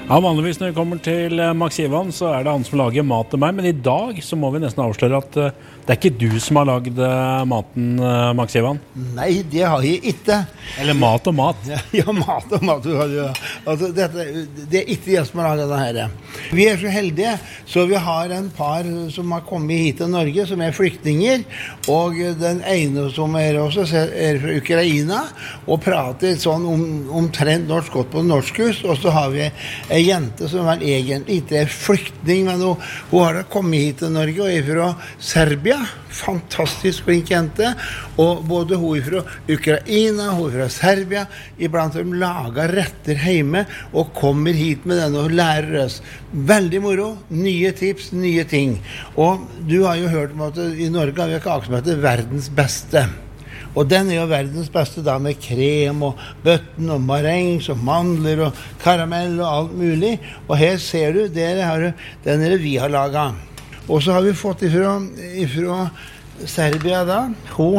Ja, vanligvis når vi kommer til Max Ivan, så det han som lager mat til meg, men i dag så må vi nesten avsløre at det ikke du som har lagd maten, Max Ivan. Nei, det har jeg ikke. Eller mat og mat. Ja, mat og mat. Altså, det ikke jeg som har laget dette. Vi så heldige, så vi har en par som har kommet hit til Norge, som flyktninger, og den ene som også fra Ukraina, og prater sånn omtrent norsk godt på norskhus, og så har vi en jente som egentlig ikke flyktning, men hun har kommet hit til Norge, og fra Serbia, fantastisk flink jente, og både hun fra Ukraina, hun fra Serbia, iblant de lager retter hjemme, og kommer hit med den og lærer oss. Veldig moro, nye tips, nye ting. Og du har jo hørt om at i Norge har vi kake som heter verdens beste. Og den jo verdens beste da med krem og bøtten og marengs og mandler og karamell og alt mulig. Og her ser du, den vi har laget. Og så har vi fått ifra Serbia da, hun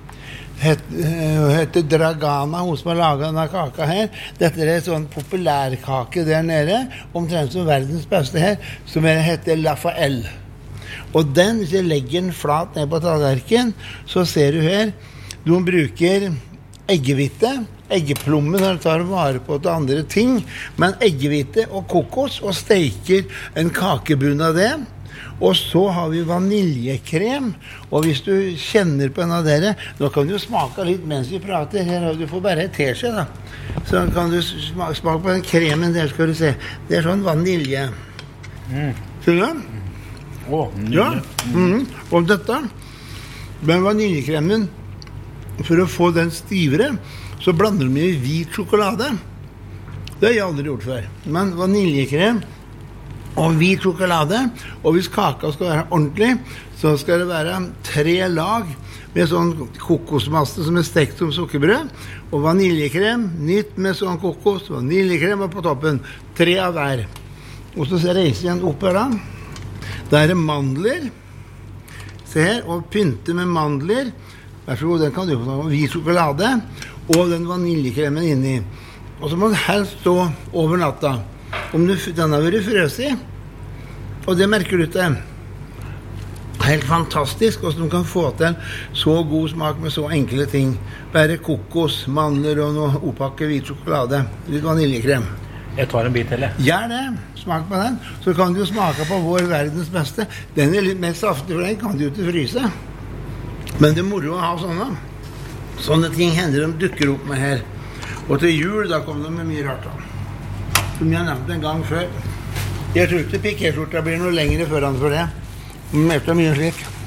heter Dragana, hun som har laget denne kaka her. Dette en sånn populærkake der nede, omtrent som verdens beste her, som heter Lafael. Og den, hvis jeg legger den flat ned på tallerken, så ser du her, de bruker eggehvite, eggeplomme når de tar vare på til andre ting, men eggehvite og kokos, og steker en kakebunn av det. Og så har vi vaniljekrem, og hvis du kjenner på en av dere, nå kan du smake litt mens vi prater, her du får bare et teskje da. Så kan du smake på den kremen der, skal du se. Det sånn vanilje. Ser du det? Ja. Og dette, med vaniljekremen, for å få den stivere, så blander du med hvit sjokolade. Det har jeg aldri gjort før. Men vaniljekrem og hvit sjokolade, og hvis kaka skal være ordentlig, så skal det være 3 lag med sånn kokosmasse som stekt som sukkerbrød, og vaniljekrem, nytt med sånn kokos, vaniljekrem på toppen, 3 av hver. Og så reiser jeg den opp her da. Der mandler, se her, og pynte med mandler. Vær så god, den kan du få hvit sjokolade og den vaniljekremen inni. Og så må den helst stå over natta. Om den har vært frøsig, og det merker du til. Helt fantastisk, hvordan du kan få til så god smak med så enkle ting. Bare kokos, mandler og noe oppakket hvit sjokolade, litt vaniljekrem. Jeg tar en bit til, jeg. Gjør det, smak på den. Så kan du smake på vår verdens beste. Den litt mer saftig, for den kan du ikke fryse. Men det moro å ha sånne. Sånne ting hender de dukker opp med her. Og til jul, da kom de med mye rart da. Som jeg nevnte en gang før. Jeg tror ikke pikéskjorta blir noe lengre foran for det. Men det mye slik.